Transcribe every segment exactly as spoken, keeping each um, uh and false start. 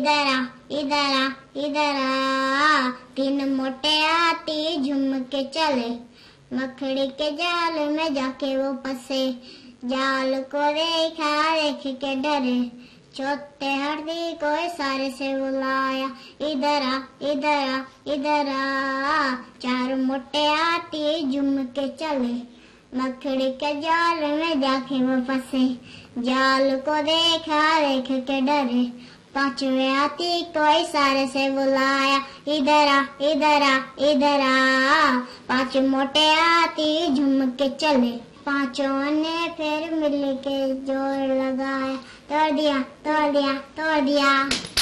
इधर आ इधर आ इधर आ। तीन मोटे हाथी झुम के चले, मकड़ी के जाल में जाके वो फंसे। जाल को देखा देख के डरे, चौथे हरदी को इशारे से बुलाया। इधर आ इधर आ इधर आ। चार मोटे हाथी झुम के चले, मकड़ी के जाल में जाके वो फंसे। जाल को देखा देख के डरे, पांचवे हाथी को इशारे से बुलाया। इधर आ इधर आ इधर आ। पांच मोटे हाथी झुम के चले, पांचों ने फिर मिल के जोर लगाया। तोड़ दिया तोड़ दिया तोड़ दिया।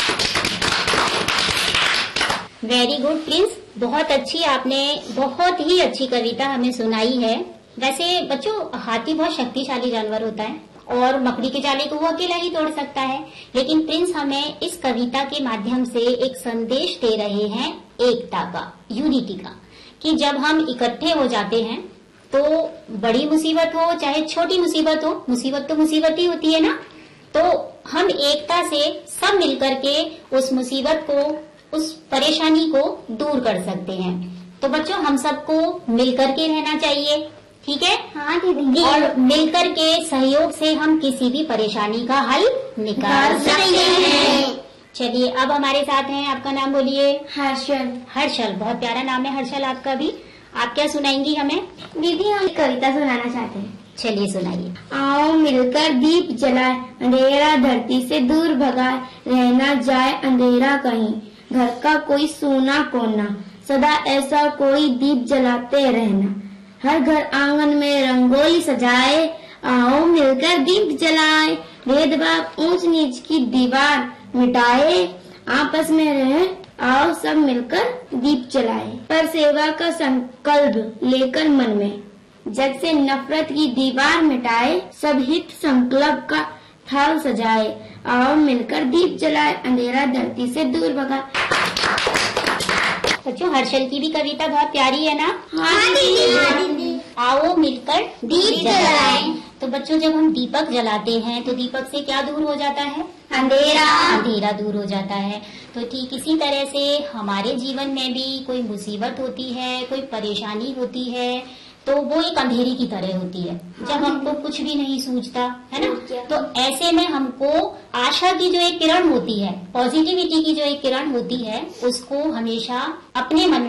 वेरी गुड प्रिंस, बहुत अच्छी, आपने बहुत ही अच्छी कविता हमें सुनाई है। वैसे बच्चों, हाथी बहुत शक्तिशाली जानवर होता है और मकड़ी के जाले को वो अकेला ही तोड़ सकता है, लेकिन प्रिंस हमें इस कविता के माध्यम से एक संदेश दे रहे हैं एकता का, यूनिटी का, कि जब हम इकट्ठे हो जाते हैं तो बड़ी मुसीबत हो चाहे छोटी मुसीबत हो, मुसीबत तो मुसीबत ही होती है ना, तो हम एकता से सब मिलकर के उस मुसीबत को, उस परेशानी को दूर कर सकते हैं। तो बच्चों, हम सबको मिलकर के रहना चाहिए, ठीक है? हाँ दीदी। और मिलकर के सहयोग से हम किसी भी परेशानी का हल निकाल सकते हैं। चलिए, अब हमारे साथ हैं, आपका नाम बोलिए। हर्षल। हर्षल, बहुत प्यारा नाम है हर्षल आपका भी। आप क्या सुनाएंगी हमें? दीदी, हम कविता सुनाना चाहते हैं। चलिए सुनाइए। आओ मिलकर दीप जलाए, अंधेरा धरती से दूर भगाए। रहना जाए अंधेरा कहीं, घर का कोई सोना कोना, सदा ऐसा कोई दीप जलाते रहना। हर घर आंगन में रंगोली सजाए, आओ मिलकर दीप जलाए। भेदभाव ऊंच नीच की दीवार मिटाए, आपस में रहे आओ सब मिलकर दीप जलाए। पर सेवा का संकल्प लेकर मन में, जग से नफरत की दीवार मिटाए। सब हित संकल्प का थाल सजाए, आओ मिलकर दीप जलाए। अंधेरा धरती से दूर भगा। बच्चों, हर्षल की भी कविता बहुत प्यारी है ना? हाँ दीदी। हाँ दीदी। आओ मिलकर दीप जलाएं। तो बच्चों, जब हम दीपक जलाते हैं तो दीपक से क्या दूर हो जाता है? अंधेरा। अंधेरा दूर हो जाता है। तो ठीक इसी तरह से हमारे जीवन में भी कोई मुसीबत होती है, कोई परेशानी होती है, तो वो एक अंधेरी की तरह होती है, जब हमको कुछ भी नहीं सूझता है ना। तो ऐसे में हमको आशा की जो एक किरण होती है, पॉजिटिविटी की जो एक किरण होती है, उसको हमेशा अपने मन